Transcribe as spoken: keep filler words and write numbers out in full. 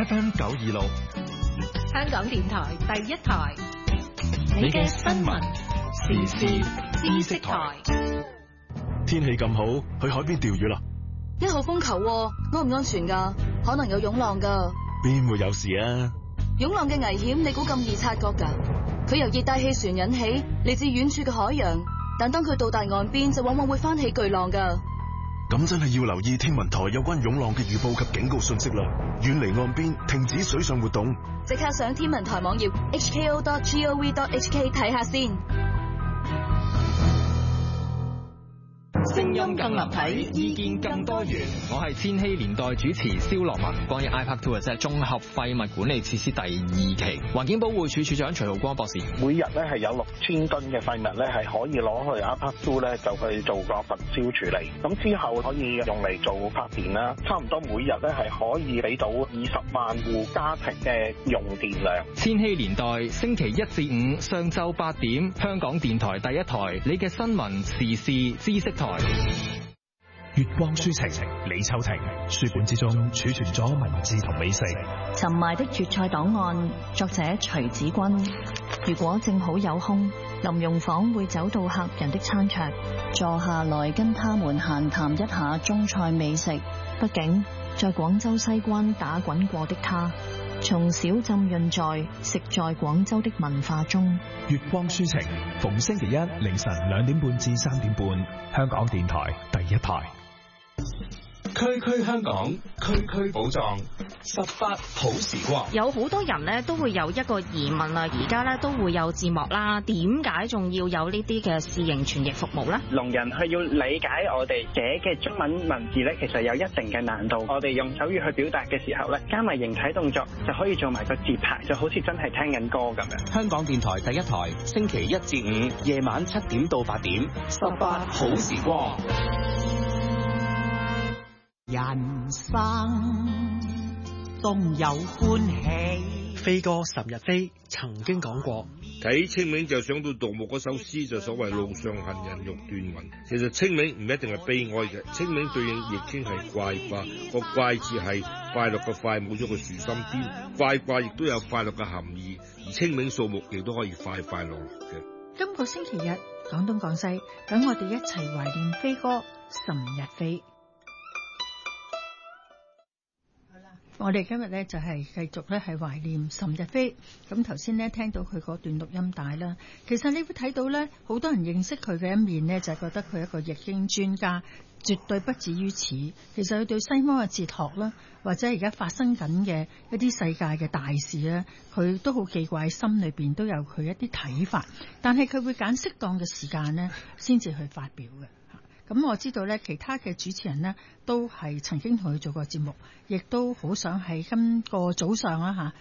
F M 九二六， 香港電台第一台，你嘅新聞時事知識台。 天氣咁好，去海邊釣魚啦！ 一號風球，安唔安全噶？可能有湧浪噶。 邊會有事啊？ 湧浪嘅危險，你估咁易察覺噶？佢由熱帶氣旋引起，嚟自遠處嘅海洋，但當佢到達岸邊，就往往會翻起巨浪噶。 咁真係要留意天文台有關湧浪嘅預報及警告信息啦！遠離岸邊，停止水上活動。 即刻上天文台網頁 h k o dot gov dot h k 睇下先。 聲音更立體，意見更多元。我係千禧年代主持蕭樂文。關於 I PAC two 即係綜合廢物管理設施第二期，環境保護署署長徐浩光博士， 每日咧係有六千噸嘅廢物咧係可以攞去 I PAC two 咧就去做個焚燒處理，咁之後可以用嚟做發電啦。差唔多每日咧係可以俾到二十萬戶家庭嘅用電量。 千禧年代星期一至五上晝八點，香港電台第一台，你嘅新聞時事知識台。 月光書情，李秋婷。書本之中儲存咗文字同美食。 沉埋的粵菜檔案，作者徐子君。如果正好有空，林榮訪會走到客人的餐桌，坐下來跟他們閒談一下中菜美食。畢竟在廣州西關打滾過的他，從小浸潤在食在廣州的文化中。 月光書情，逢星期一凌晨兩點半至三點半，香港電台第一台。 區區香港，區區寶藏，十八好時光。 有好多人咧都會有一個疑問啊，而家咧都會有字幕啦，點解仲要有呢啲嘅視認傳譯服務咧？ 聾人係要理解我哋寫嘅中文文字咧，其實有一定嘅難度。我哋用手語去表達嘅時候咧，加埋形體動作就可以做埋個節拍，就好似真係聽緊歌咁樣。 香港電台第一台，星期一至五夜晚七點到八點，十八好時光。 人生總有歡喜。 飛哥岑日飛曾經講過， 睇清明就想到杜牧嗰首詩，就所謂路上行人欲斷魂。其實清明唔一定係悲哀嘅，清明對應易經係怪卦，個怪字係快樂嘅快，冇咗個豎心邊，怪卦亦都有快樂嘅含義，而清明數目亦都可以快快樂樂嘅。 今個星期日廣東廣西，等我哋一齊懷念飛哥岑日飛。我哋今日咧就係繼續咧係懷念岑日飛。咁頭先咧聽到佢嗰段錄音帶啦，其實你會睇到咧，好多人認識佢嘅一面咧，就係覺得佢係一個易經專家，絕對不止於此。其實佢對西方嘅哲學啦，或者而家發生緊嘅一啲世界嘅大事咧，佢都好記掛喺心裏邊，都有佢一啲睇法。但係佢會揀適當嘅時間咧，先至去發表嘅。咁我知道咧，其他嘅主持人呢都係曾經同佢做過節目，亦都好想喺今個早上啦嚇